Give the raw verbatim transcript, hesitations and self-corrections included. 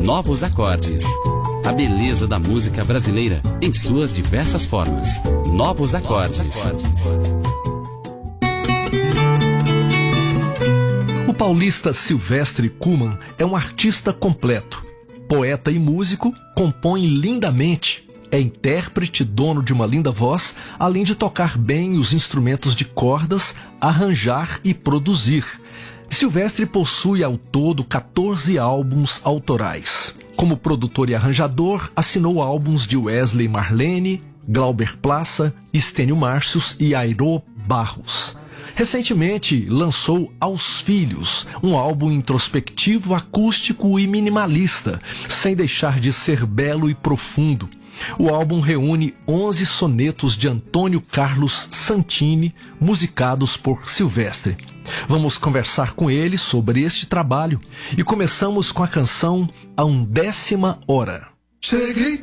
Novos acordes. A beleza da música brasileira em suas diversas formas. Novos acordes. O paulista Silvestre Kuman é um artista completo. Poeta e músico, compõe lindamente. É intérprete, dono de uma linda voz, além de tocar bem os instrumentos de cordas, arranjar e produzir. Silvestre possui ao todo catorze álbuns autorais. Como produtor e arranjador, assinou álbuns de Wesley Marlene, Glauber Plaça, Estênio Márcios e Airô Barros. Recentemente lançou Aos Filhos, um álbum introspectivo, acústico e minimalista, sem deixar de ser belo e profundo. O álbum reúne onze sonetos de Antônio Carlos Santini, musicados por Silvestre. Vamos conversar com ele sobre este trabalho e começamos com a canção A Undécima Hora. Cheguei